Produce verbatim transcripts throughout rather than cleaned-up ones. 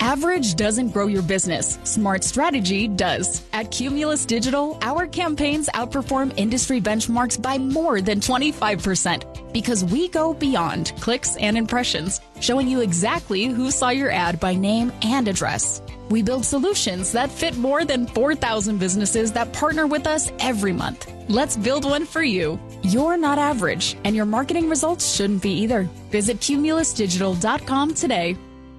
Average doesn't grow your business. Smart strategy does. At Cumulus Digital, our campaigns outperform industry benchmarks by more than twenty-five percent because we go beyond clicks and impressions, showing you exactly who saw your ad by name and address. We build solutions that fit more than four thousand businesses that partner with us every month. Let's build one for you. You're not average, and your marketing results shouldn't be either. Visit cumulus digital dot com today.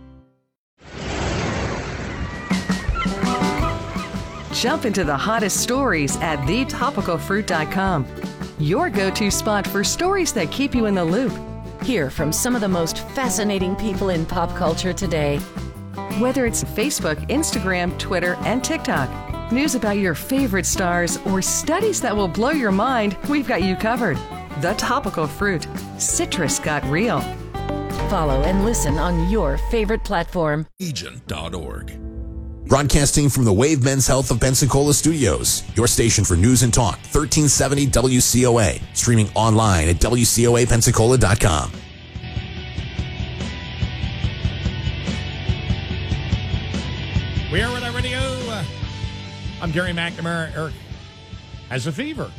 Jump into the hottest stories at the topical fruit dot com. Your go-to spot for stories that keep you in the loop. Hear from some of the most fascinating people in pop culture today. Whether it's Facebook, Instagram, Twitter, and TikTok, news about your favorite stars, or studies that will blow your mind, we've got you covered. The Topical Fruit. Citrus got real. Follow and listen on your favorite platform. Agent dot org. Broadcasting from the Wave Men's Health of Pensacola Studios, your station for news and talk, thirteen seventy W C O A. Streaming online at W C O A Pensacola dot com. We are with our radio. Uh, I'm Gary McNamara. Eric has a fever.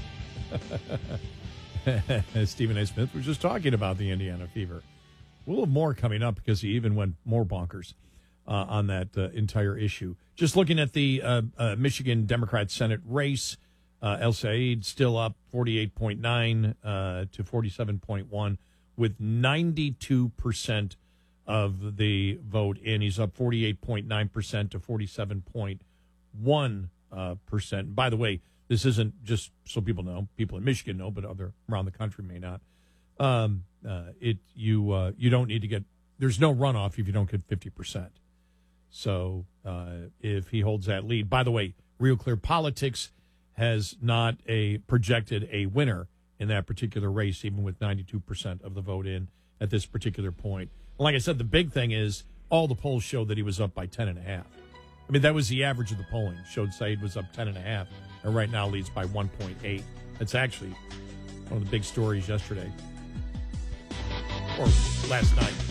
Stephen A. Smith was just talking about the Indiana fever. We'll have more coming up because he even went more bonkers uh, on that uh, entire issue. Just looking at the uh, uh, Michigan Democrat Senate race, uh, El Said still up forty-eight point nine uh, to forty-seven point one with ninety-two percent of the vote in. He's up forty-eight point nine percent to forty-seven point one percent. By the way, this isn't just so people know. People in Michigan know, but other around the country may not. Um, uh, it you uh, you don't need to get. There's no runoff if you don't get fifty percent. So uh, if he holds that lead, by the way, Real Clear Politics has not a projected a winner in that particular race, even with ninety-two percent of the vote in at this particular point. Like I said, the big thing is all the polls showed that he was up by ten and a half. I mean, that was the average of the polling. Showed Said was up ten and a half, and right now leads by one point eight. That's actually one of the big stories yesterday or last night.